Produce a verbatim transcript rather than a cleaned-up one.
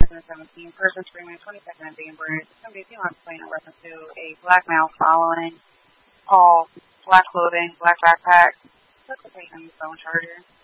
thousand seventeen, person screaming twenty-second and Bainbridge. M D P wants to explain in reference to a black male following all black clothing, black backpack, took the patient phone charger.